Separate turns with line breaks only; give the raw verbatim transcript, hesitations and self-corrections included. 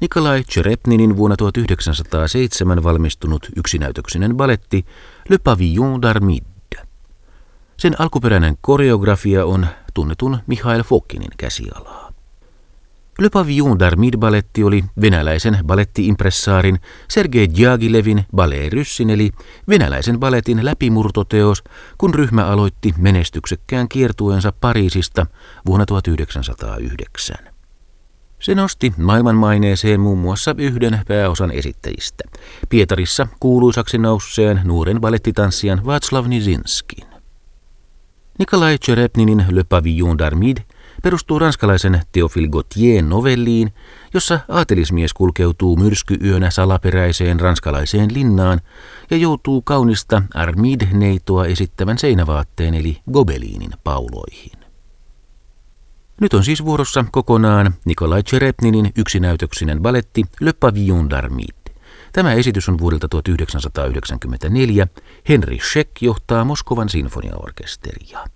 Nikolai Tšerepninin vuonna tuhatyhdeksänsataaseitsemän valmistunut yksinäytöksinen baletti Le Pavillon d'Armide. Sen alkuperäinen koreografia on tunnetun Mikhail Fokkinin käsialaa. Le Pavillon d'Armide-baletti oli venäläisen balettiimpressaarin Sergei Djagilevin Ballet Russin eli venäläisen baletin läpimurtoteos, kun ryhmä aloitti menestyksekkään kiertueensa Pariisista vuonna tuhatyhdeksänsataayhdeksän. Se nosti maailmanmaineeseen muun muassa yhden pääosan esittäjistä, Pietarissa kuuluisaksi nousseen nuoren balettitanssijan Václav Nijinskin. Nikolai Tšerepninin Le Pavillon d'Armide perustuu ranskalaisen Théophile Gautierin novelliin, jossa aatelismies kulkeutuu myrskyyönä salaperäiseen ranskalaiseen linnaan ja joutuu kaunista Armide-neitoa esittävän seinävaatteen eli gobeliinin pauloihin. Nyt on siis vuorossa kokonaan Nikolai Tšerepninin yksinäytöksinen baletti Le Pavillon d'Armide. Tämä esitys on vuodelta tuhatyhdeksänsataayhdeksänkymmentäneljä. Henry Scheck johtaa Moskovan sinfoniaorkesteria.